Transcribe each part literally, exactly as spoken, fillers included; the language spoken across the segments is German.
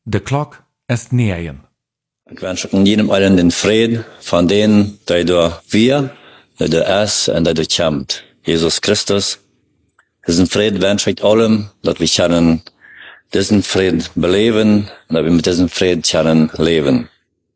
The clock is nearing. Ik wens ook jedem allen den Frieden von denen, die door wir, die door es en die door komt. Jesus Christus. Diesen Frieden wünsche ich allem, dass wir können diesen Frieden beleven, und dass wir mit diesem Frieden können leben.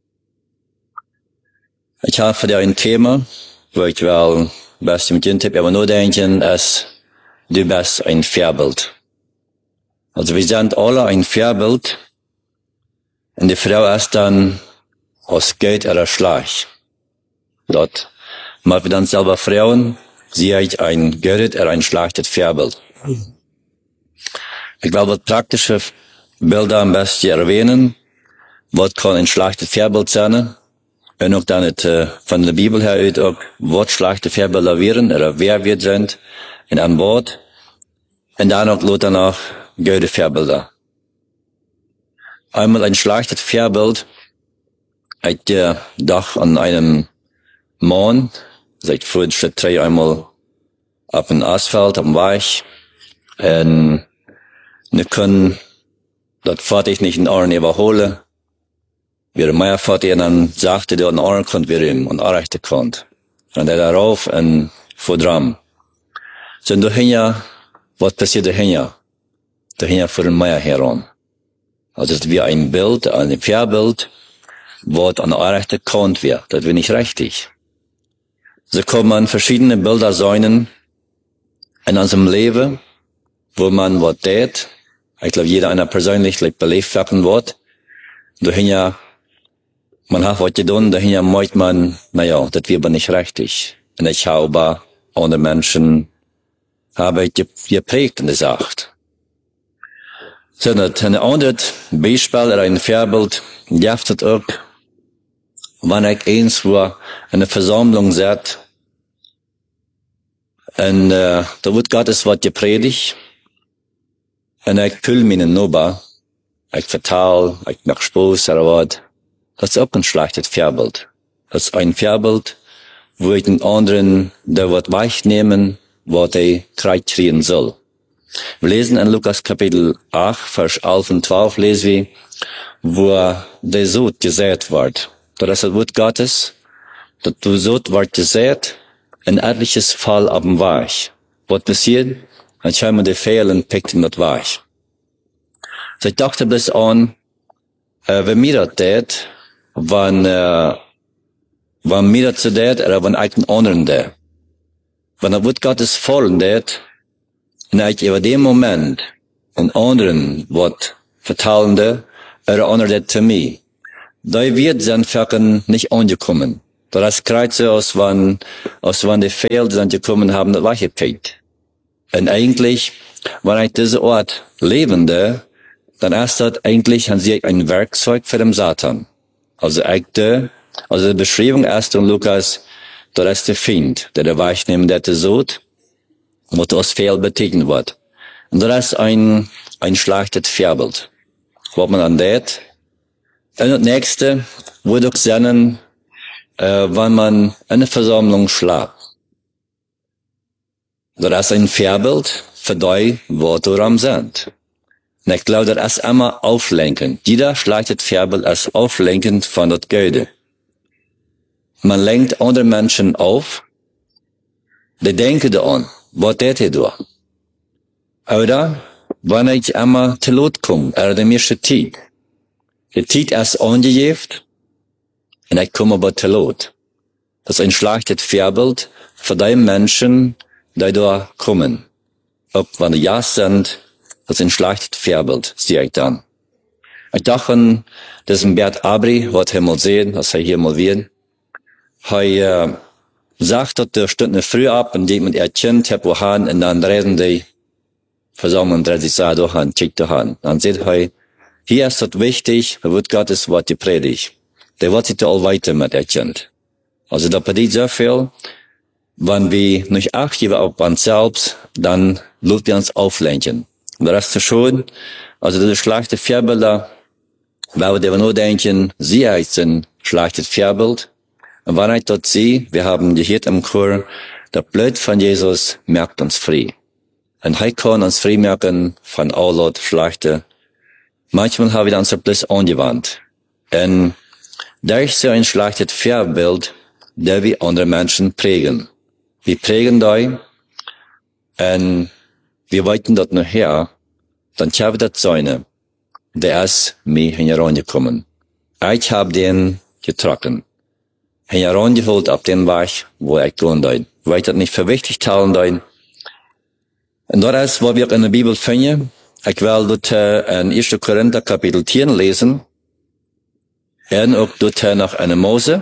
Ich habe für dich ein Thema, wo ich wel best mit dir tipp, aber nur denken, es, du bist ein Vorbild. Also wir sind alle ein Vorbild, und die Frau ist dann aus Geld oder Schlag. Dort machen wir dann selber Frauen, sie hat ein Geld oder ein schlechtes Vorbild. Ich will was praktische Bilder am besten erwähnen. Was kann ein schlechtes Vorbild sein? Und auch dann het, uh, von der Bibel her uit ook wat schlechte Vorbilder wären, oder wer wir sind, in einem Wort. Und dann auch lot danach gute Vorbilder. Einmal ein schlechtes Vorbild, ich der Dach an einem Mann, seit früher Schritt drei einmal auf dem Asphalt, am Weich, und wir können das fertig nicht in Ohren überholen. Wir mehr fertig, und dann sagte der in Ohren kommt, wir ihm und erreichte kommt. Und er darauf und vor dran. So, und dahinter, was passiert dahinter? Dahinter für den Meier heran. Also, das ist wie ein Bild, ein Vorbild, was an der erreichte kommt wird. Das wird nicht richtig. So kommen verschiedene Bilder sein in unserem Leben, wo man was tät. Ich glaube, jeder einer persönlich belebt werden wird. Dahinter, man hat was getan, dahinter meint man, naja, das wird aber nicht richtig. Und ich habe andere Menschen, habe ich geprägt und gesagt. So, ein anderes Beispiel oder ein Vorbild, gibt es auch, wenn ich eins wo in einer Versammlung sitze, und äh, da wird Gottes Wort gepredigt, und ich fühle mich in Noba, ich vertal, ich mach Spaß oder was. Das ist auch ein schlechtes Vorbild. Das ist ein Vorbild, wo ich den anderen, der wird weichnehmen, was er kriegen soll. Wir lesen in Lukas Kapitel acht, Vers elf und zwölf, lesen wir, wo der Sod gesät wird. Das ist das Wort Gottes, dass der Sod wird gesät, in etliches Fall auf dem Weich. Was passiert? Dann schauen wir die Fehler und picken das Weich. So, ich dachte bis an, äh, wenn mir das tät, wenn, äh, wenn mir das so tät, oder wenn ich den anderen tät. Wenn das Wort Gottes fallen tät, und ich über den Moment einen anderen Wort vertalende, oder andere tät zu mir, da wird sein Facken nicht angekommen. Das kreuze aus, wenn, aus wenn die Fehler sind gekommen haben, das weggepickt. Und eigentlich, wenn ich diese Ort lebende, dann ist das eigentlich an sich ein Werkzeug für den Satan. Also ich, also die Beschreibung erst in Lukas, das ist der Feind, der der Weichnehmen, der der Sod, was das Fehl beteiligen wird. Und das ist ein, ein schlechtes Vorbild. Was man an das. Und das nächste, würde ich sagen, äh, wenn man in einer Versammlung schlägt. Das ist ein Vorbild für die, was daran sind. Und ich glaube, das ist immer auflenkend. Jeder schlechtes Vorbild ist auflenkend von das Gute. Man lenkt andere Menschen auf, die denken daran, was tät ihr da? Oder, wenn ich immer zu Lot komme, oder der mirste Zeit. Die Zeit ist angegeben, und ich komme aber zu Lot. Das ist ein schlechtes Vorbild für die Menschen, die da kommen. Ob wenn die ja sind, das ist ein schlechtes Vorbild, sehe ich dann. Ich dachte, das ist ein Bert Abri, was er mal sehen, was er hier mal wird. Er äh, sagt, dass der Stunde früh ab, und die mit ihr Kind, hab wohan, und dann reden die Versammlung, dreht sich da durch an, kickt durch an. Dann sieht er, hier ist das wichtig, da wird Gottes Wort gepredigt. Der wird sich da all weiter mit ihr Kind. Also da passiert so viel, wenn wir nicht Acht geben auf uns selbst, dann lässt wir uns auflenken. Und das ist schon, also diese schlechte Vorbilder, weil wir nur denken, sie ist ein schlechtes Vorbild. Und wenn ich dort sehe, wir haben gehört im Chor, der Blut von Jesus merkt uns frei. Und er kann uns frei merken von all das schlechte Manchmal haben wir dann so bloß angewandt. Und durch so ein schlechtes Vorbild, der wir andere Menschen prägen. Wir prägen da, und wir wollten dort nachher, dann habe ich das Säune, der ist mir herangekommen. Ich habe den getroffen. Herangeholt ab den Weg, wo ich gehen soll. Weil ich das nicht für wichtig teilen soll. Und dort ist, wo wir in der Bibel finden, ich will dort in erster Korinther Kapitel zehn lesen, und auch dort nach einer Mose.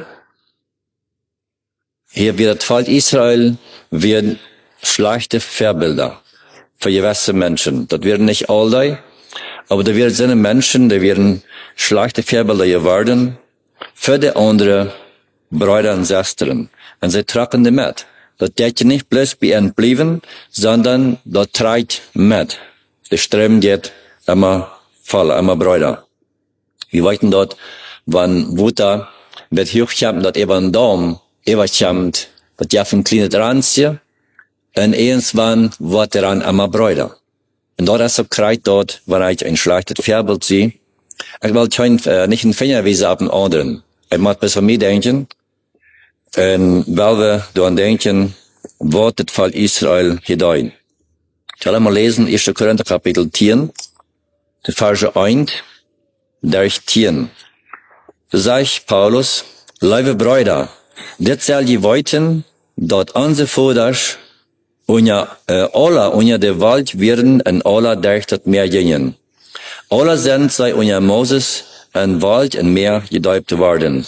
Hier wird das Volk Israel, wird schlechte Vorbilder für gewisse Menschen. Das werden nicht alle, aber da werden seine Menschen, die werden schlechte Vorbilder geworden für die anderen Brüder und Schwestern. Und sie tragen die mit. Das geht nicht bloß bei ihnen bleiben, sondern das trägt mit. Die Ström geht immer voll, immer Brüder. Wir wollten dort, wenn Wutter wird hochkommen, dass eben ein Daumen überkommt, dass ja von kleinen Ranzje, und irgendwann wird daran immer Brüder. Und dort ist so kreid dort, wenn ich ein schlechtes Vorbild sehe. Ich will kein, äh, nicht einen Finger wiesen auf den anderen. Ich muss besser mir denken, und weil wir daran denken, wird das Volk Israel gedeihen. Ich will mal lesen, erster Korinther Kapitel zehn, die Verse eins, durch zehn. Da sagt Paulus, liebe Brüder, das soll die wollten, dort unsere Voders, unja, äh, alle unja der Welt werden und alle durch das Meer gingen. Alle sind sei unja Moses und Wald und Meer gedäubt worden.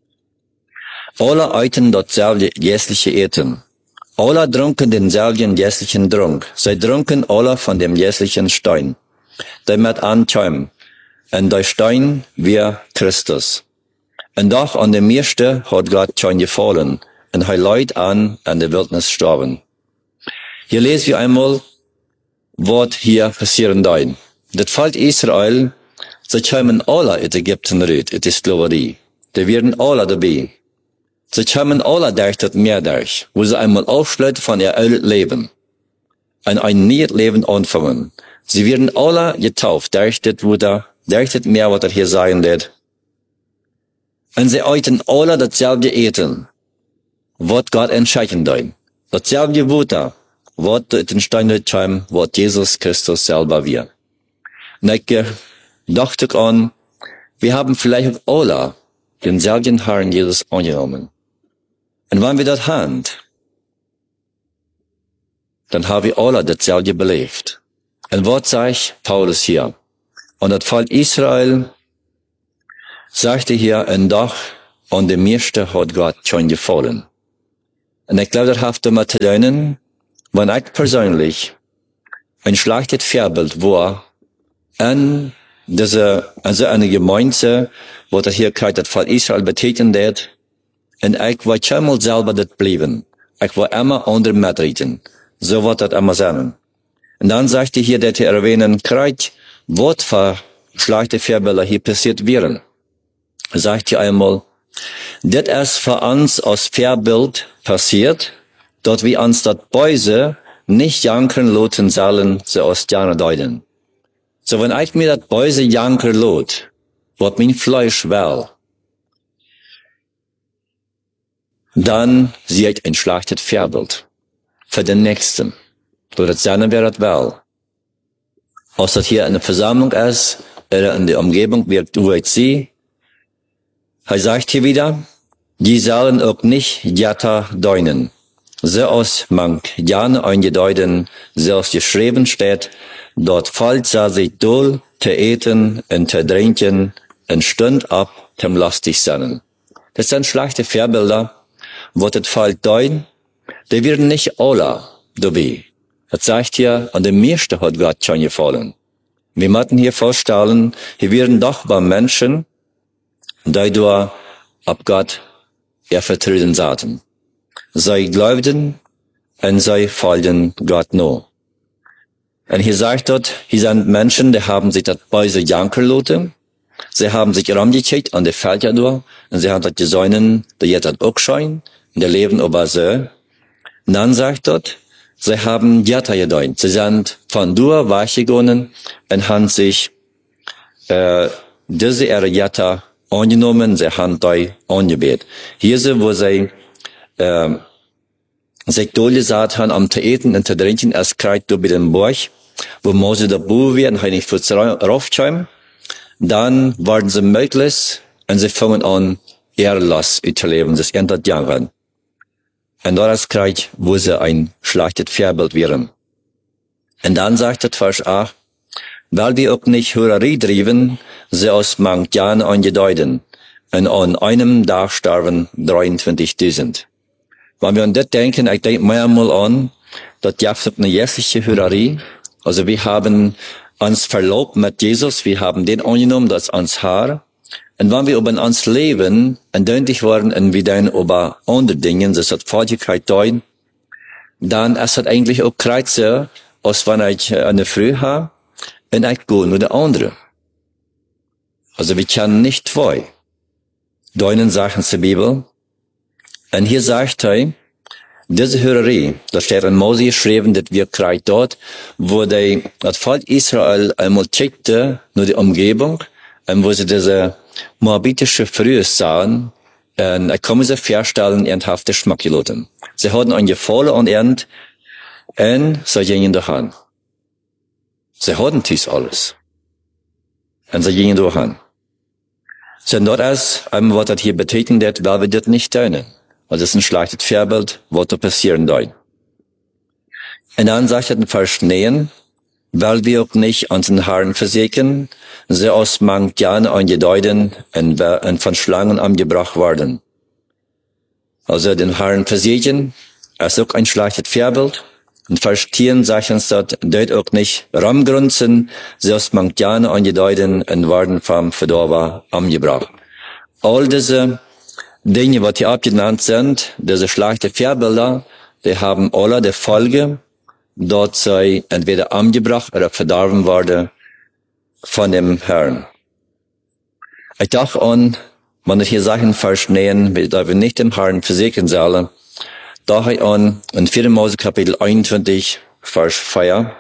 Alle eiten dort selbe jässliche Eten. Alle trunken denselben jässlichen Trunk. Sie trunken alle von dem jässlichen Stein, der mit ankäum. Und der Stein wir Christus. Und doch an dem Meerste hat Gott schon gefallen, und er leid an an der Wildnis sterben. Hier lesen wir einmal, was hier passieren soll. Das Volk Israel, sie kommen alle in Ägypten raus, in die Sklaverei. Die werden alle dabei. Sie kommen alle durch das Meer durch, wo sie einmal aufschließen von ihr alten Leben und ein neues Leben anfangen. Sie werden alle getauft durch das, wo da, durch das Meer, was er hier sagen wird. Und sie eiten alle dasselbe Eten, was Gott entscheiden soll. Dasselbe Wutter, was den Stein kam, was Jesus Christus selber wir. Und ich dachte an, wir haben vielleicht alle denselben Herrn Jesus angenommen. Und wenn wir das haben, dann haben wir alle dasselbe belebt. Und was sagt Paulus hier? Und das Volk Israel sagte hier, und doch an dem Meerste hat Gott schon gefallen. Und ich glaube, das hat damit zu tun, wenn ich persönlich ein schlechtes Vorbild war, an diese, also eine Gemeinde, wo das hier gerade das Volk Israel betätigen wird, und ich war schon mal selber das bleiben. Ich war immer andere mitreden. So wird das immer sein. Und dann sagte hier, dass er erwähnen, gerade, was für schlechte Vorbilder hier passiert wären. Er sagt hier einmal, das ist für uns als Vorbild passiert, dort wir uns das Böse nicht jankern loten sollen, so aus Jana deuten. So wenn ich mir das Böse janker lot, wat mein Fleisch will, dann sehe ich ein schlechtes Vorbild für den Nächsten. So das seine wer das will. Als das hier eine Versammlung ist, oder in der Umgebung wird U H C, er sagt hier wieder, die sollen auch nicht Jata deuten. So aus man gerne eingedeuten, so aus geschrieben steht, dort fällt sie sich doll zu eten und zu trinken und stund ab zum lastig sein. Das sind schlechte Vorbilder, wo das fällt deuten, die werden nicht alle dabei. Das sagt hier, an dem meisten hat Gott schon gefallen. Wir müssen hier vorstellen, hier werden doch bei Menschen, die durch ab Gott er vertreten saßen. Sie glaubten und sie folgten Gott nur. Und hier sagt dort, hier sind Menschen, die haben sich das Böse janker lassen. Sie haben sich rumgekickt an die Felder durch und sie haben das gesehen, die jetzt das auch schon, und die leben aber so. Und dann sagt dort, sie haben Jata gedeutet. Sie sind von dort weggegangen und haben sich äh, diese ihre Jetta angenommen, sie haben da angebet. Hier sind, wo sie äh, sich durchgesagt haben, am Theeten und zu trinken, es kreit durch den Borch, wo Mose der Buh wird und heinig für raufschäumen. Dann werden sie möglich und sie fangen an, ehrlos zu leben, das ändert Jahre. Und dort kreit, wo sie ein schlechtes Vorbild wären. Und dann sagt der Vers acht, weil wir auch nicht Hurerei trieben, sie aus manch Jahren angedeuten, und an einem Tag starben dreiundzwanzigtausend. Wenn wir an das denken, ich denke mehrmal an, das gibt eine jährliche Hurerei. Also wir haben uns verlobt mit Jesus, wir haben den angenommen, das ans Haar. Und wenn wir über uns leben, und deutlich worden, und wir dann über andere Dinge, das hat Falschigkeit deuten, dann ist das eigentlich auch kreuzer, als wenn ich eine Früh habe, und ich gehe nur der andere. Also wir können nicht zwei. Deinen Sachen zur Bibel. Und hier sagt er, diese Hurerei, da steht in Mose geschrieben, dass wir kreit dort, wo die, das Volk Israel einmal checkte, nur die Umgebung, und wo sie diese moabitische Frühe sahen, und ich kann mir sie vorstellen, ernsthafte Schmackgeloten. Sie hatten ein Gefallen an Ernt, und sie gingen dahin. Sie hatten dies alles. Und sie gingen dahin. So, dort ist, was das hier betitelt, weil wir das nicht tun. Also das ist ein schlechtes Vorbild, was da passieren soll. Und dann sagt er den Vers neun, weil wir auch nicht an den Haaren versägen, sie aus manch Jahren angedeuten und, und von Schlangen angebracht werden. Also den Haaren versägen, ist auch ein schlechtes Vorbild. Und Vers zehn sagt uns dort, deut auch nicht Rammgrunzen, sie aus manch Jahren angedeuten und werden vom Verdorber angebracht. All diese Dinge, was hier abgenannt sind, diese schlechte Vorbilder, die haben alle die Folge, dort sei entweder angebracht oder verdorben worden von dem Herrn. Ich dachte an, wenn ich hier Sachen verstehen, da wir nicht dem Herrn versägen sollen, dachte ich an, in vierten Mose Kapitel einundzwanzig, Vers vier,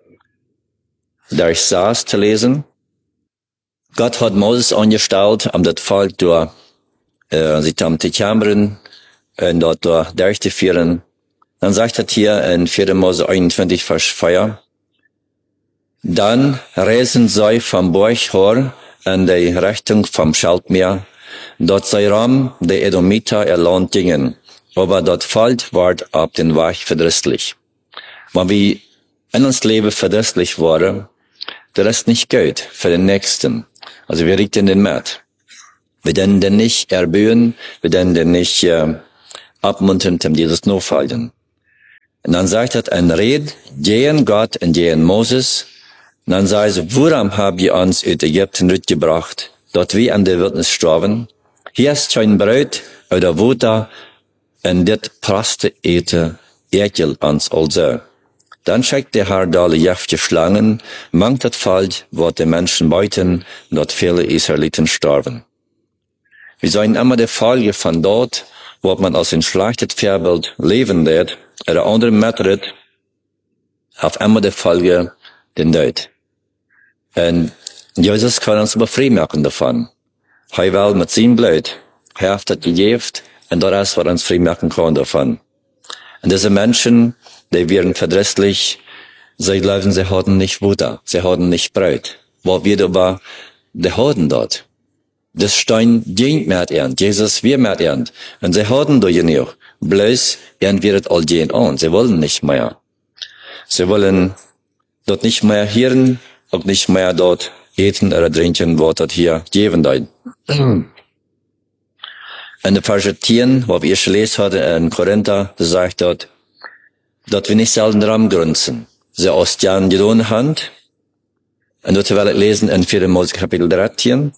da ich saß zu lesen. Gott hat Moses angestellt, um das Volk durch äh, sie haben die Kammern und dort durch durchzuführen. Dann sagt er hier in vierten Mose einundzwanzig, Vers vier, dann reisen sie vom Berg her in die Richtung vom Schaltmeer. Dort sei Ram, der Edomiter, ihr Land gingen. Aber dort Volk ward ab den Weg verdrisslich. Wenn wir in uns Leben verdrisslich waren, das ist nicht gut für den Nächsten. Also wir richten den Mord. Wir können den nicht erbühen, wir können den nicht äh, abmuntern, um dieses Notfallen. Und dann sagt er ein Red, gehen Gott und gehen Moses. Und dann sagt er, woran habt ihr uns aus Ägypten mitgebracht, dort wir an der Wildnis starben? Hier ist kein Brot oder Wutter, und das praste ete Ekel ans also. Dann schickt der Herr da jäftige Schlangen, mangt das Volk, wo die Menschen beuten, dort viele Israeliten starben. Wir sollen immer die Folge von dort, wo man aus dem schlechten Vorbild leben wird, oder andere Methode, auf immer die Folge den Tod. Und Jesus kann uns aber frei machen davon. Er will mit seinem Blut, er hat das gegeben, und das ist, was uns frei machen kann davon. Und diese Menschen, die werden verdrisslich, sie glauben, sie hatten nicht Butter, sie hatten nicht Brot. Wo wir aber, die hatten dort. Das Stein dient mit ihnen, Jesus wir mit ihnen. Und sie hatten da genug. Bloß, ihnen wird all gehen an, sie wollen nicht mehr. Sie wollen dort nicht mehr hören, auch nicht mehr dort eten oder trinken, was dort hier geben soll. In der Vers zehn, wo wir gelesen hatten in Korinther, da sagt dort, dass wir nicht selten dran grunzen. Sie aus Jan gedonen haben. Und dort will ich lesen in vierten Mose Kapitel dreizehn.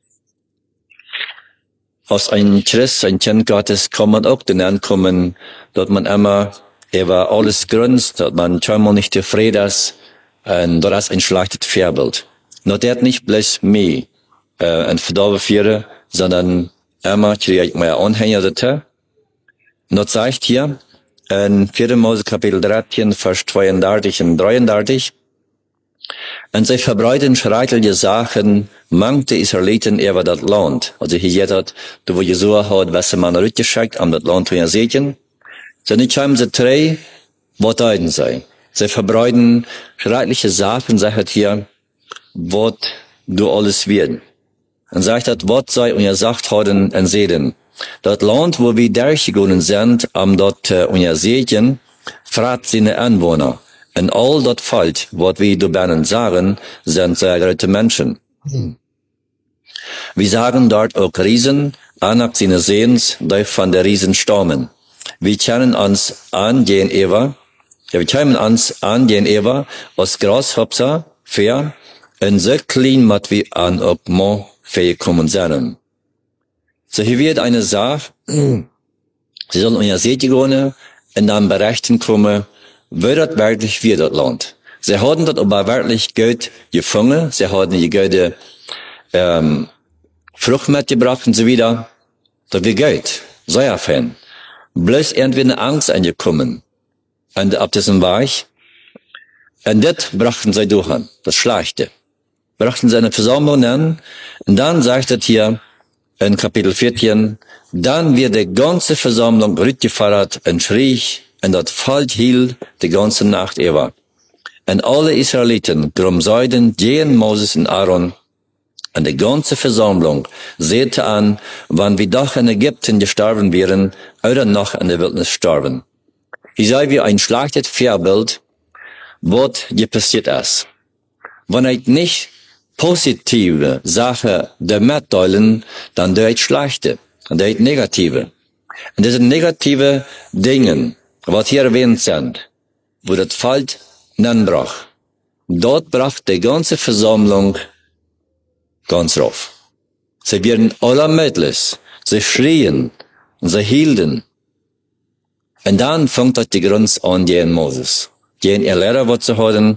Aus einem Christ, ein Kind Gottes, kann man auch den ankommen, dass man immer über alles grunzt, dass man scheinbar nicht zufrieden ist, und das ist ein schlechtes Vorbild. Nur der hat nicht bloß mich, äh, ein Verdorben führen, sondern immer kriege ich mehr Anhänger dazu. Not sagt hier, in vierten Mose Kapitel dreizehn, Vers zweiunddreißig und dreiunddreißig, und sie verbreiten schreckliche Sachen manche Israeliten über das Land. Also hier hat, da wo Jesua hat, was man rückgeschickt, um das Land zu ersehen. So nicht haben sie drei, was deuten sei. Sie verbreiten schreckliche Sachen, sagt hier, was du alles wird. Und sagt das, was sei, und er sagt heute und sehen. Das Land, wo wir durchgegangen sind, um dort uh, ersehen, fragt seine Anwohner. Und all das Volk, was wir da sagen, sind sehr große Menschen. Hm. Wir sagen dort auch Riesen, an seine Sehens, die von der Riesen stammen. Wir kennen uns an den Eva, ja, wir kennen uns an den Eva, aus Grashopser, fair, und so klein, mat wir an ob Mo fair kommen sind. So hier wird eine Sache, sie sollen unter Sätigone, und dann berichten kommen, wo das wirklich wird, das Land. Sie haben das aber wirklich gut gefangen, sie haben die gute, ähm, Frucht mitgebracht und so wieder. Das wird gut. Sehr fein. Bloß irgendwie eine Angst angekommen. Und ab diesem Weg. Und das brachten sie durch an. Das Schlechte. Brachten sie eine Versammlung an. Und dann sagt es hier in Kapitel vierzehn, dann wird die ganze Versammlung rückgefahren und schrie, und das Volk hielt die ganze Nacht über. Und alle Israeliten drum seiden gegen Moses und Aaron. Und die ganze Versammlung sehte an, wann wir doch in Ägypten gestorben wären, oder noch in der Wildnis starben. Hier sei wie ein schlechtes Vorbild, was hier passiert ist. Wenn ich nicht positive Sachen damit teilen, dann tue ich schlechte, dann tue ich negative. Und diese negative Dinge, was hier erwähnt sind, wo das Volk nanbrach, dort brach die ganze Versammlung ganz rauf. Sie werden allermöglich, sie schrien, und sie hielten. Und dann fängt das die Grund an gegen Moses. Gegen ihr Lehrer, was sie hatten,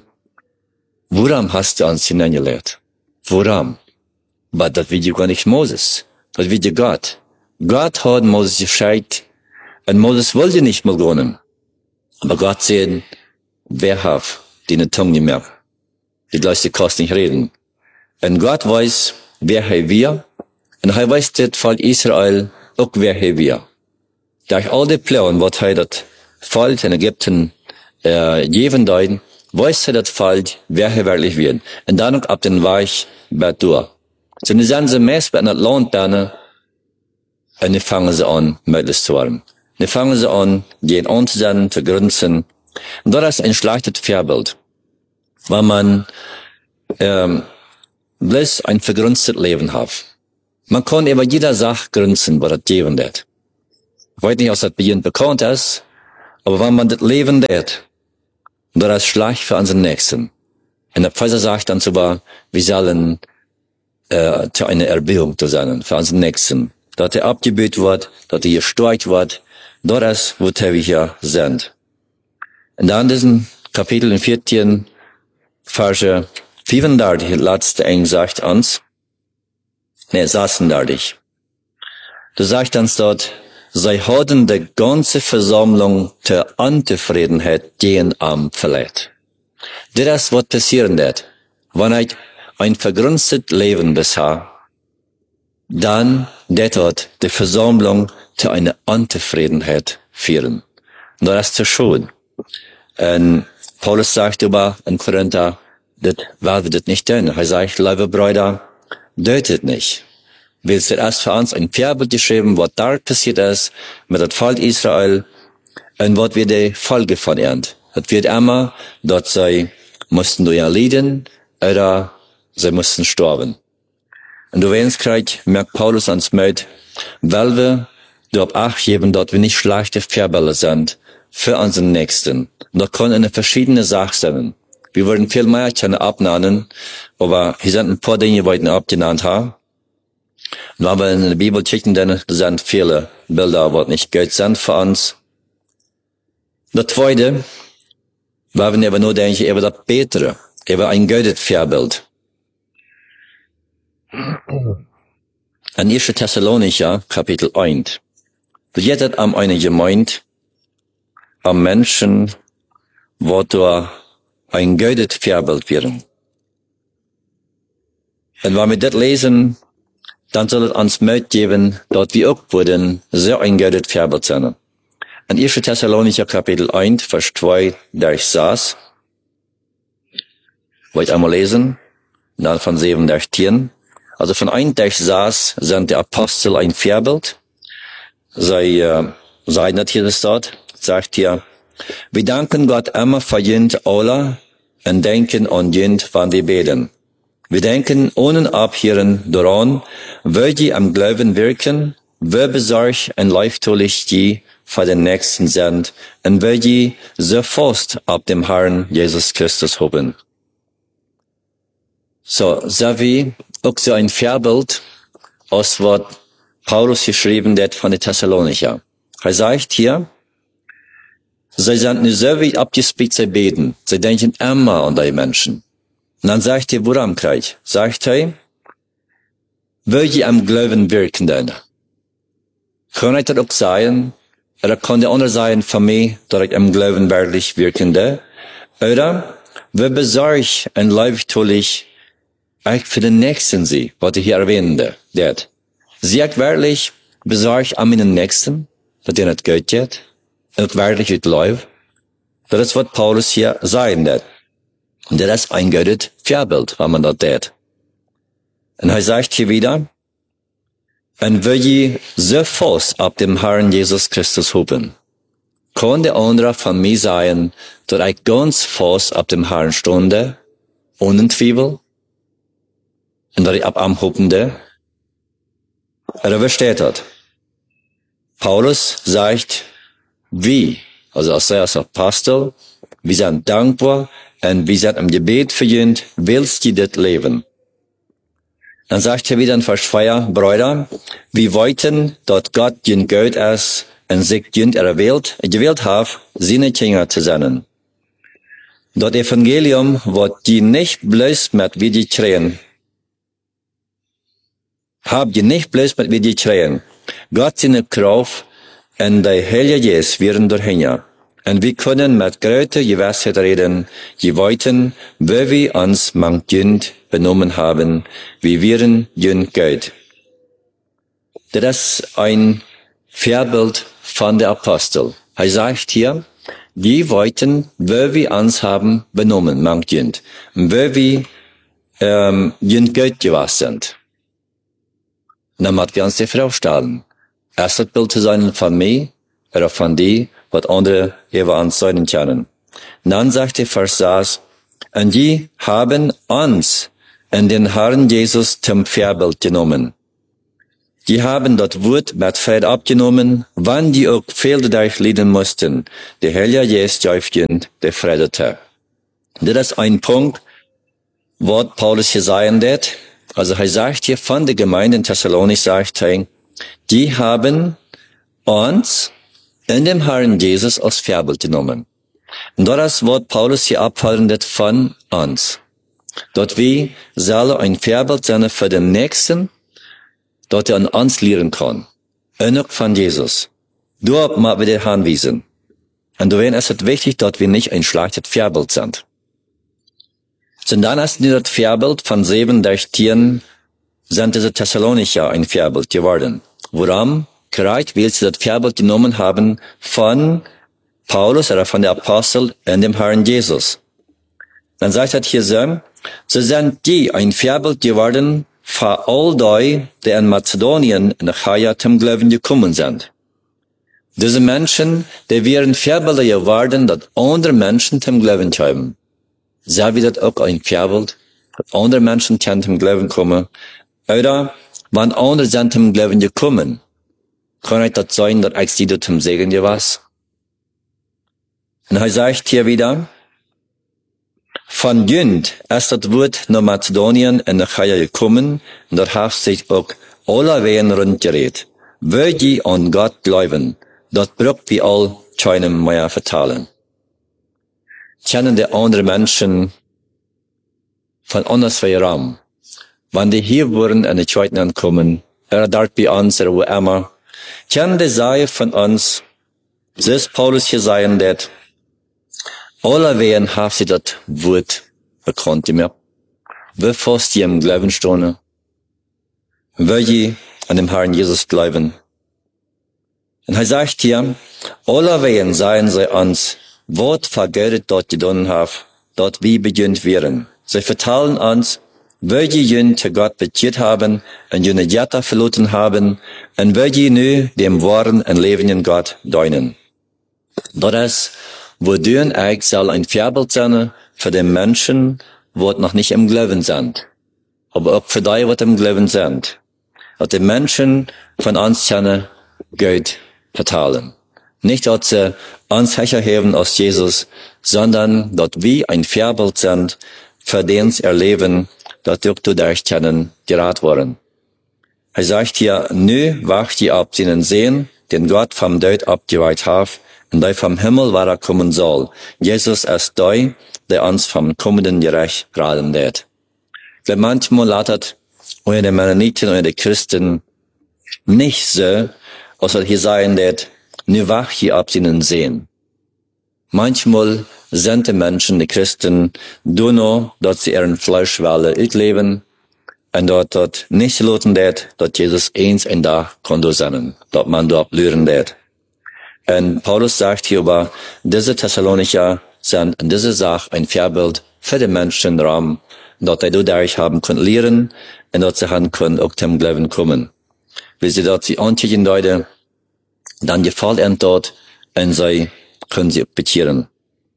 woran hast du uns hineingelehrt? Woran? Aber das wird ja gar nicht Moses. Das wird ja Gott. Gott hat Moses gescheit, und Moses wollte nicht mal gehen. Aber Gott sagt, wer hat die eine Tongue gemerkt? Die Leute kannst nicht reden. Und Gott weiß, wer er wir, und er weiß das Volk Israel auch, wer er wir. Durch all die Pläne, was er das Volk in Ägypten äh, geben deuten, weiß er das Volk, wer er wirklich wird. Und dann auch ab den Weg bei durch. So, die sind sie meist bei einer Landbahn, und die fangen sie an, möglichst zu werden. Die fangen sie an, gehen anzusehen, zu grünzen. Und das ist ein schlechtes Vorbild. Weil man, ähm, bloß ein vergrünztes Leben hat. Man kann über jeder Sache grünzen, was das geben wird. Ich weiß nicht, ob das bei Ihnen bekannt ist, aber wenn man das Leben wird, das ist schlecht für unseren Nächsten. Und der Pfizer sagt dann sogar, wir sollen äh, zu einer Erbauung zu sein, für unseren Nächsten. Dass er abgebüht wird, dass er gesteuert wird, das ist, wo wir hier sind. Und dann in diesem Kapitel in vierzehn, Verse fünfunddreißig, letzte eng sagt uns, ne, sechsunddreißig. Du sagt uns dort, sie hatten die ganze Versammlung zur Unzufriedenheit gegen am verletzt. Das ist, was passieren wird. Wenn ich ein vergrünztes Leben bisher, dann wird dort die Versammlung zu einer Unzufriedenheit führen. Und das ist zu schön. Und Paulus sagt über in Korinther, das werden das nicht tun. Er sagt, liebe Brüder, tötet nicht. Wir sind erst für uns ein Vorbild geschrieben, was da passiert ist, mit dem Volk Israel, und was wir die Folge von ernt. Das wird immer, dort sie mussten durch ihr leiden, oder sie mussten sterben. Und du weißt, krieg, merkt Paulus ans mit, weil wir dort Acht geben, dort wir nicht schlechte Vorbilder sind, für unseren Nächsten. Und da können eine verschiedene Sachen sein. Wir würden viel mehr können abnehmen, aber hier sind ein paar Dinge, die wir abgenannt haben. Und wenn wir in der Bibel checken, dann sind viele Bilder, die nicht gut sind für uns. Das Zweite, weil wir aber nur denken über das Bessere, über ein gutes Vorbild. In erster Thessalonicher, Kapitel eins. Du jettet am eine Gemeinde, am Menschen, wo du ein gutes Vorbild werden. Und wenn wir das lesen, dann soll es uns mitgeben, dort wir auch wurden sehr eingeütet verabelt sind. In erster Thessalonicher Kapitel eins, Vers zwei, da ich saß, wollte ich einmal lesen, dann von sieben, da ich zehn. Also von eins, da ich saß, sind die Apostel ein Vorbild. Sie, äh, sagen das hier, das dort, sagt hier, wir danken Gott immer für jent alle und denken an jent, wann wir beten. Wir denken ohne Abhören daran, wo die am Glauben wirken, wo besorgt und leiftulich die für den Nächsten sind und wo die so fest ab dem Herrn Jesus Christus haben. So, so wie auch so ein Vorbild, aus was Paulus geschrieben hat von den Thessalonicher. Er sagt hier, sie sind nicht so wie abgespickt, sie beten. Sie denken immer an die Menschen. Und dann sagt er, woran kriegt? Sagt er, wo die am Glauben wirken denn? Kann ich das auch sagen? Oder kann der andere sagen von mir, dass ich am Glauben wirklich wirkende? Oder, wo besorgt und leibtulich ich für den Nächsten sie, was ich hier erwähnte, dat. Sie hat wirklich besorgt an meinen Nächsten, dass der nicht gut geht, und wirklich wird läuft. Das ist, was Paulus hier sagen wird. Und das ist ein gutes Vorbild, wenn man das tut. Und er sagt hier wieder, und will je so fest ab dem Herrn Jesus Christus hoben, kann der andere von mir sagen, dass ich ganz fest ab dem Herrn stunde, ohne Zweifel, und dass ich ab am Hopende, oder was steht dort? Paulus sagt, wie, also als er als Apostel, wir sind dankbar, und wir sind im Gebet für ihn, willst du das leben? Dann sagt er wieder in Vers zwei, Brüder, wir wollten, dass Gott ihn Gott ist und sich ihn erwählt, gewählt hat, seine Kinder zu sein. Das Evangelium wird die nicht bloß mit wie die Tränen. Habt ihr nicht bloß mit wie die Tränen. Gott seine Kraft und der Heilige Geist werden dahin. Und wir können mit größter Gewissheit reden, je wollten, wo wir uns manchmal benommen haben, wie wir jünd Gott. Das ist ein Vorbild von der Apostel. Er sagt hier, die wollten, wo wir uns haben benommen, manchmal, wo wir ähm, jünd Gott gewesen sind. Dann müssen wir uns die Frage stellen. Erst das Bild zu sein von mir oder von dir, was andere über uns sein können. Dann sagt der Vers sechs, und die haben uns in den Herrn Jesus zum Vorbild genommen. Die haben das Wort mit Freude abgenommen, wann die auch viel durchleiden mussten. Der Heilige Geist jäufend, der Friedete. Das ist ein Punkt, was Paulus hier sagen wird. Also er sagt hier von der Gemeinde in Thessalonich, sagt er, die haben uns in dem Herrn Jesus als Vorbild genommen. Und das ist, was Paulus hier abfallen wird von uns. Dort wir sollen ein Vorbild sein für den Nächsten, dort er an uns lernen kann. Und auch von Jesus. Dort müssen wir dir anweisen. Und darin ist es wichtig, dass wir nicht ein schlechtes Vorbild sind. Und dann ist das Vorbild von sieben durch Tieren, sind diese Thessalonicher ein Vorbild geworden. Warum? Gerade weil sie das Vorbild genommen haben von Paulus oder von der Apostel in dem Herrn Jesus. Dann sagt er hier so, so sind die ein Vorbild geworden für all die, die in Mazedonien in Achaia zum Glauben gekommen sind. Diese Menschen, die wären Vorbilder geworden, dass andere Menschen zum Glauben kommen. So wie das auch ein Vorbild, dass andere Menschen zum Glauben kommen. Oder, wenn andere sind zum Glauben gekommen, kann ich das sein, dass ich sie zum Segen gewesen. Und er sagt hier wieder, von Jünd ist das Wort nach Mazedonien in Achaia gekommen, und dort hat sich auch alle Wehen rundgeredet. Wo die an Gott glauben, dort braucht wir all keinem mehr vertalen. Kennen die anderen Menschen von anderswoher Raum, wenn die hier wurden in die Zweiten ankommen, oder dort bei uns, oder wo immer, kennen die sagen von uns, so ist Paulus hier sagen, dass alle Wehen haben sie das Wort bekannt mehr. wir fast je im Glauben stehen, wir je an dem Herrn Jesus glauben. Und er sagt hier, allerweil seien sie uns, was vergeudet dort getan haben, dort wie beginnt wären. Sie vertellen uns, welche jün zu Gott beziert haben, und jüne Jetta verloren haben, und welche nu dem wahren und lebenden Gott dienen. Das ist, wodurch ich soll ein Vorbild sein für die Menschen, die noch nicht im Glauben sind. Aber auch für die, die im Glauben sind. Dass die Menschen von uns kennen, Gott vertalen. Nicht, dass sie uns herheben aus Jesus, sondern, dass wir ein Vorbild sind, für den sie erleben, dass durch du durch kennen, gerat worden. Er sagt hier, nu wacht ihr ab seinen Sehen, den Gott vom Tod abgeweiht hat, und der vom Himmel war er kommen soll. Jesus ist der, der uns vom kommenden Gericht raten wird. Ich glaube, manchmal lautet unter den Mennoniten, unter den Christen nicht so, als er hier sagen wird, nu wacht ihr ab seinen Sehen. Manchmal sind die Menschen, die Christen, nur noch, dass sie ihren Fleisch leben, und dort, dort nicht lassen wird, dass Jesus eins ein Tag kann sein, dass man dort lernen wird. Und Paulus sagt hier über, diese Thessalonicher sind in dieser Sache ein Vorbild für die Menschen im Raum, dass sie dadurch haben können lernen, und dass sie haben können auch zum Glauben kommen. Wenn sie dort sie antigen Leute, dann gefällt ihnen dort, und sie können sie bekehren.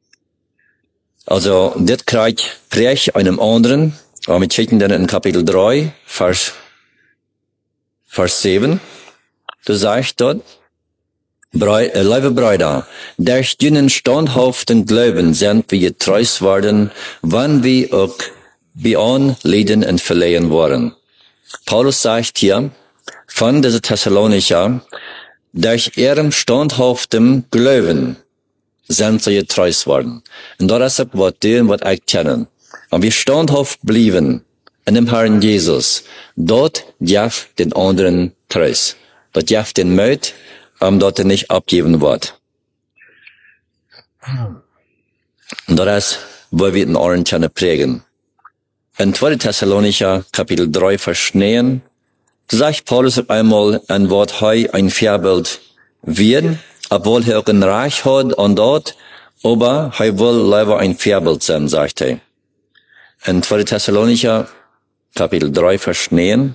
Also, das kriegt Prech einem anderen, aber wir checken dann in Kapitel drei, Vers, Vers sieben. Du sagst dort, Brei, äh, liebe Brüder, durch jenen standhaften Glauben sind wir getreu worden, wann wir auch bei Leiden und Verlehen waren. Paulus sagt hier, von dieser Thessalonicher, durch ihrem standhaften Glauben sind sie getreu worden. Und das ist auch, was wir, was ich kennen. Und wir standhaft blieben in dem Herrn Jesus. Dort darf den anderen treu. Dort darf den Mut, um dort nicht abgeben wird. Und das ist, wo wir den Ohren können prägen. In zweiter Thessalonicher, Kapitel drei, Vers neun, sagt Paulus auf einmal, ein Wort heu, ein Vorbild werden, obwohl er auch ein Reich hat und dort, aber er will leider ein Vorbild sein, sagt er. In zweiter Thessalonicher, Kapitel drei, Vers neun,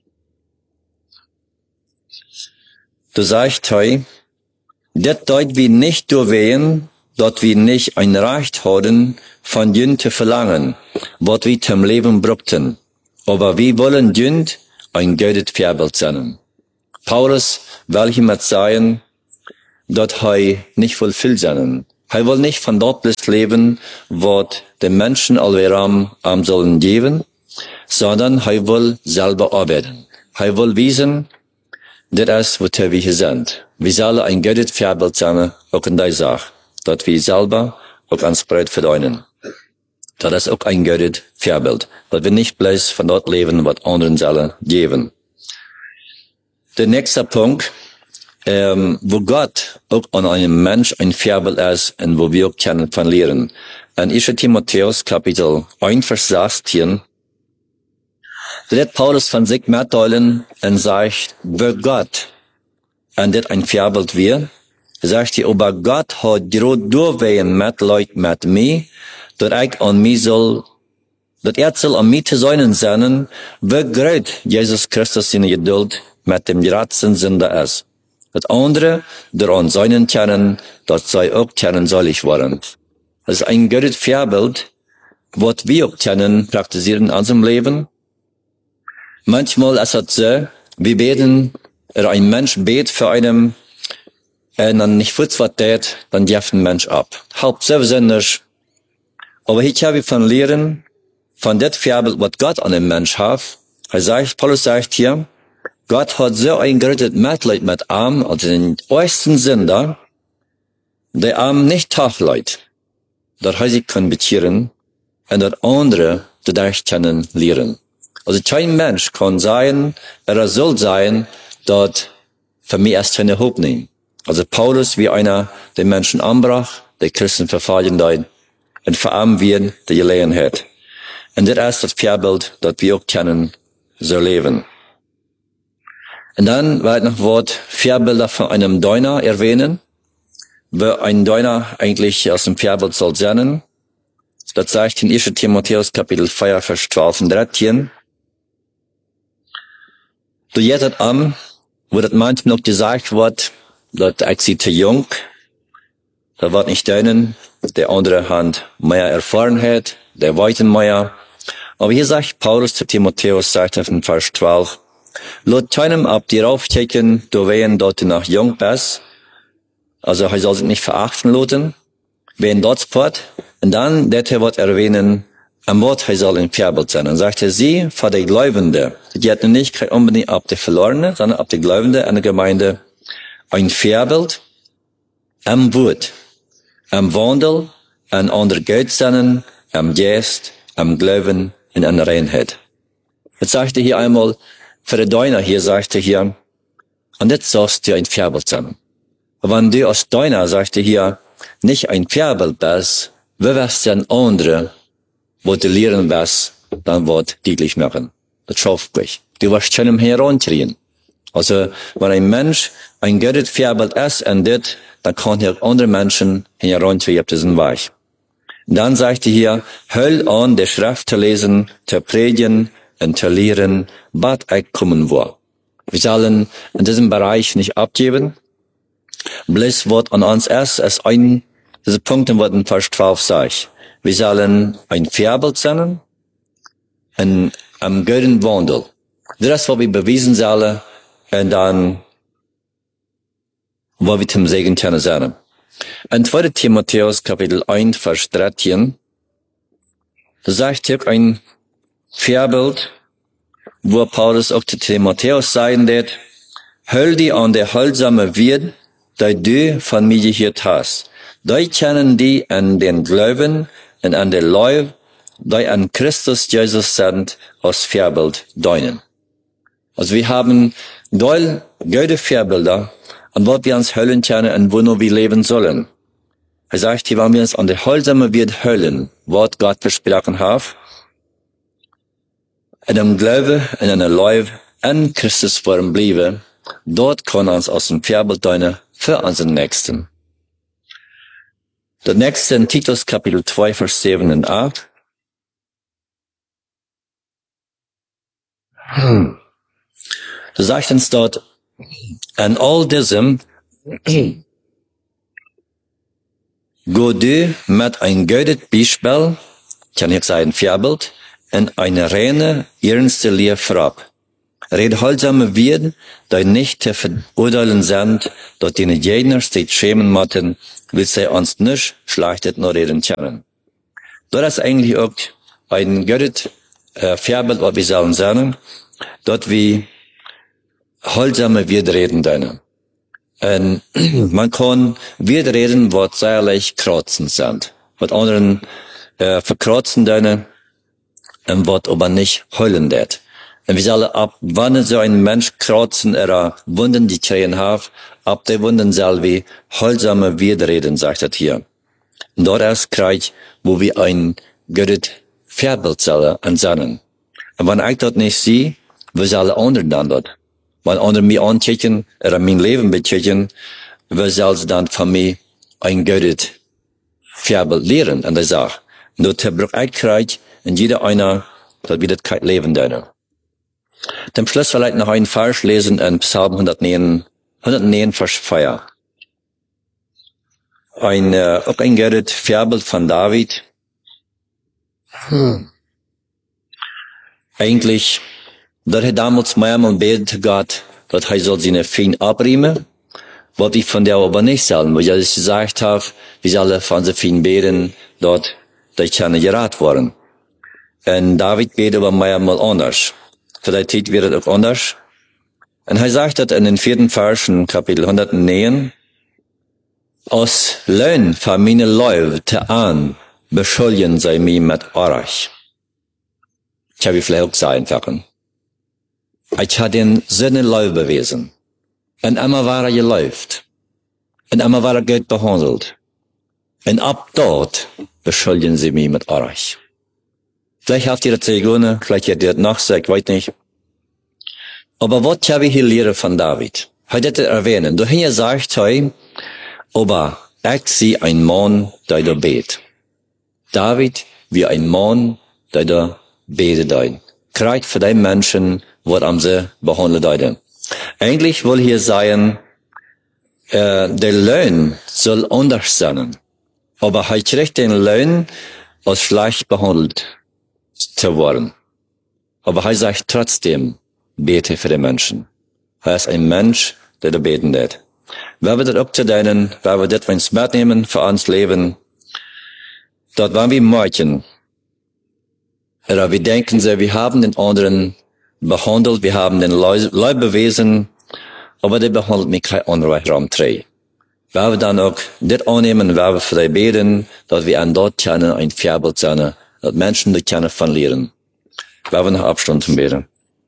du sagst heu, das deut wir nicht durchwehen, dort wir nicht ein Recht haben, von Jünd zu verlangen, was wir zum Leben brauchten. Aber wir wollen Jünd ein gutes Vorbild sein. Paulus will hiermit sagen, dass er nicht will viel sein. Er will nicht von dort bis leben, was den Menschen allweil am sollen geben, sondern er will selber arbeiten. Er will wissen, das ist, wozu wir hier sind. Wir sollen ein gutes Vorbild sein, auch in der Sache, dass wir selber auch ans Brot verdienen. Das ist auch ein gutes Vorbild, dass wir nicht bloß von dort leben, was anderen sollen geben. Der nächste Punkt, ähm, wo Gott auch an einem Mensch ein Vorbild ist und wo wir auch können von lernen. In erster Timotheus Kapitel eins, Vers sechzehn, wird Paulus von sich mitteilen und sagt, wer Gott an das ein Vorbild wird, sagt er, aber Gott hat gerade durchwehen mit Leuten mit mir, dass ich an mich soll, dass er soll an mich zu sein sein, wie groß Jesus Christus seine Geduld mit dem gerechten Sünder ist. Das andere, der an seinen kennen, dass sie auch kennen selig waren. Das ist ein gutes Vorbild, was wir auch kennen, praktizieren in unserem Leben. Manchmal ist es so, wir beten, oder ein Mensch betet für einen, und dann nicht kurz was tät, dann wirft ein Mensch ab. Halb selbstständig. Aber hier kann wir von lernen, von das Vorbild, was Gott an dem Mensch hat. Er sagt, Paulus sagt hier, Gott hat so ein großes Mitleid mit Arm, also den ersten Sünder, der Arm nicht tagleid, dass er sich kann bekehren, und dass andere dadurch können lernen. Also kein Mensch kann sein, er soll sein, dass für mich erst keine Hoffnung nehmen. Also Paulus wie einer, der Menschen anbrach, der Christen verfallen deit, und vor allem wir, der gelegen hat. Und das ist das Vorbild, das wir auch kennen, so leben. Und dann wird noch Wort Vorbilder von einem Deuner erwähnen, wo ein Deuner eigentlich aus dem Vorbild soll sein. Das sagt in ersten Timotheus Kapitel vier, Vers zwölf und dreizehn. Du jettet an, wo das manchmal noch gesagt wird, dass ich sie zu jung, da wird nicht deunen, der andere hat mehr Erfahrenheit, der weiten mehr. Aber hier sagt Paulus zu Timotheus, sagt er in Vers zwölf, laut keinem ab dir aufchecken, du wehen dort noch jung bist, also er soll sich nicht verachten lassen, wen dort sport, und dann, der wird erwähnen, am Wort, er soll ein Vorbild sein. Und sagt er, sie, für die Gläubende, die hat nicht unbedingt ab der Verlorene, sondern ab der Gläubende an der Gemeinde, ein Vorbild am Wort, am Wandel, an andere Götzen, am Geist, am Glauben und an der Reinheit. Jetzt sagt er hier einmal, für die Deuner hier sagt er hier, und jetzt sollst du ein Vorbild sein. Aber wenn du als Deuner, sagt er hier, nicht ein Vorbild bist, wie wirst du ein anderer, wo du lernen wirst, dann wird deutlich machen. Das schafft mich. Du wirst schon herantreten. Also, wenn ein Mensch ein gutes Vorbild ist und das, dann kann er andere Menschen herantreten auf diesen Weg. Dann sagt er hier, hör an, die Schrift zu lesen, zu predigen und zu lehren, was ich kommen will. Wir sollen in diesem Bereich nicht abgeben. Bloß was an uns ist, ist ein, diese Punkte, was in Vers zwölf sagt. Wir sollen ein Vorbild sein, ein, am guten Wandel. Das ist, was wir bewiesen sollen, und dann, wo wir zum Segen können sein. In zweiten Timotheus, Kapitel eins, Vers dreizehn, da sagt hier ein Vorbild, wo Paulus auch zu Timotheus sagen wird, hör die an der heilsame Wird, die du von mir gehört hast. Die kennen die an den Glauben und an der Leib, die an Christus Jesus sind, als Vorbild deinen. Also wir haben doll gute Vorbilder, an was wir uns höllen können und wo nur wir leben sollen. Er sagt, hier, wenn wir uns an der heilsame Wird höllen, was Gott versprochen hat, in dem Glaube, in einer Leib, an Christus Form bleiben, dort kann uns aus dem Vorbild deinen für unseren Nächsten. Der nächste in Titus Kapitel zwei, Vers sieben und acht. Hm. Da sagt uns dort, an all diesem, go du mit ein gutes Beispiel, kann ich sagen, Vorbild, und eine reine, ernste Lehre vorab. Red heilsame Wird, die nicht zu verurteilen sind, dort die jener steht schämen matten, will sie uns nicht schlechtet nur reden können. Das ist eigentlich auch ein gutes äh, Vorbild, was wir sollen sagen, dort wie heilsame Wird reden deine. Und man kann Wird reden, was säuerlich kratzen sind, was anderen äh, verkratzen deine, und was aber nicht heulen wird. Und wir sollen ab, wann so ein Mensch kratzen, er Wunden, die kriegen hat, ab der Wunden soll wir heilsame Widerreden, sagt er hier. Und dort erst krieg, wo wir ein gutes Vorbild sollen ansannen. Und wenn ich das nicht sehe, wir sollen anderen dann dort. Wenn andere mich ankicken, oder mein Leben bekicken, wir sollen dann von mir ein gutes Vorbild lehren an der Sache. Und dort braucht ich krieg, und jeder einer, dass wir das kein Leben deine. Zum Schluss vielleicht noch einen Vers lesen in Psalm hundertneun, hundertneun, Vers vier. Ein, äh, auch ein gutes Vorbild von David. Hm. Eigentlich, dass er damals mehrmals betete Gott, dass er soll seine Feind abriemen, was ich von der aber nicht sagen, weil ich gesagt habe, wir sollen von seinen Feind beten, dort, dass ich keine gerat worden. Und David betet aber mehrmals anders. Vielleicht wird es auch anders. Und er sagt das in den vierten Vers in Kapitel hundertneun. Aus Lohn von meine Leute an beschuldigen sie mich mit Orach. Ich habe vielleicht auch sagen können. Ich habe den Sinne Leute bewiesen. Und immer war er geläuft. Und immer war er gut behandelt. Und ab dort beschuldigen sie mich mit Orach. Vielleicht habt ihr das gelungen, vielleicht habt ihr das nachgesagt, ich weiß nicht. Aber was habe ich hier lernen von David? Heute das erwähnen. Du hier sagt heute, aber ich sehe ein Mann, der da bet. David, wie ein Mann, der da betet ein. Kriegt für die Menschen, was am sie behandelt ein. Eigentlich will hier sagen, äh, der Lohn soll anders sein. Aber er kriegt den Lohn, als schlecht behandelt zu werden. Aber er sagt trotzdem, bete für die Menschen. Er ist ein Mensch, der da beten wird. Wenn wir das abzudeinen, wenn wir das ins mitnehmen für uns Leben, dort waren wir Mädchen. Oder wir denken sie, wir haben den anderen behandelt, wir haben den Leib bewiesen, aber der behandelt mich kein anderer Raum drei. Wenn wir dann auch das annehmen, wenn wir für die beten, dass wir an dort können ein Vorbild sein, dass Menschen das können von lernen. Wenn wir nach Abstand beten.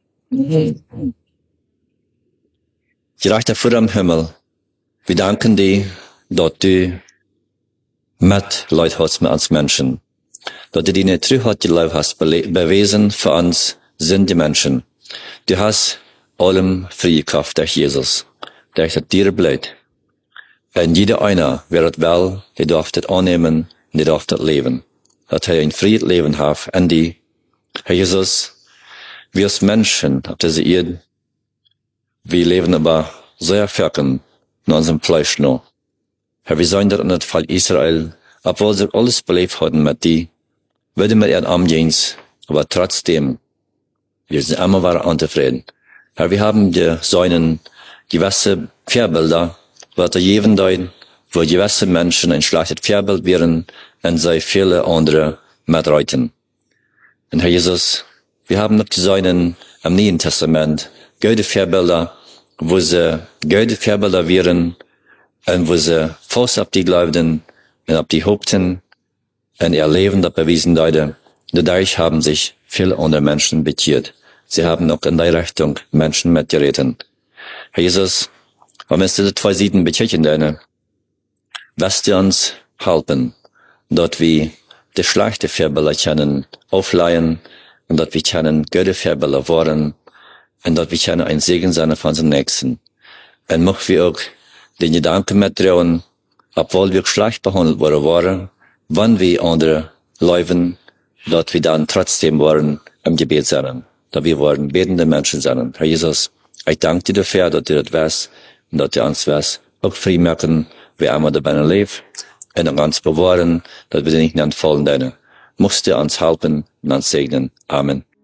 Gerechter Vater im Himmel, wir danken dir, dass du mit Leute hast mit uns Menschen. Dass du deine Treuheit die Leute hast bewiesen für uns sind die Menschen. Du hast allem freigekauft durch Jesus, durch das dir bleibt. Und jeder einer wird wel, der darf das annehmen und der darf das leben. Dass er ein freies Leben hat an die. Herr Jesus, wir als Menschen auf dieser Erde, wir leben aber sehr ferken in unserem Fleisch noch. Herr, wir sagen das in dem Fall Israel, obwohl sie alles belebt hatten mit die, würde mit ihren Armdienst, aber trotzdem, wir sind immer wieder unzufrieden. Herr, wir haben die Säunen, gewisse Vorbilder, was da jeden deuten, wo gewisse Menschen ein schlechtes Vorbild wären, und sei viele andere mitreiten. Und Herr Jesus, wir haben noch die Säunen im Neuen Testament, gute Vorbilder, wo sie gute Vorbilder wären, und wo sie fast auf die glaubten, und auf die hofften, und ihr Leben da bewiesen deute. Dadurch haben sich viele andere Menschen bekehrt. Sie haben auch in die Richtung Menschen mitgeritten. Herr Jesus, wenn wir diese zwei Seiten bekämpfen deine, wirst du uns helfen, dort wir die schlechte Vorbilder können aufleihen, und dort wir können gute Vorbilder worden, und dort wir können ein Segen sein von unseren Nächsten. Und möchten wir auch den Gedanken mittrauen, obwohl wir schlecht behandelt worden waren, wann wir andere Leuten, dort wir dann trotzdem waren im Gebet sein, da wir waren betende Menschen sein. Herr Jesus, ich danke dir dafür, dass du das weißt, und dass du uns weißt, auch frei merken, wie einmal dabei lebt, und uns bewahren, dass wir nicht entfallen deine. Musst du uns helfen und uns segnen. Amen.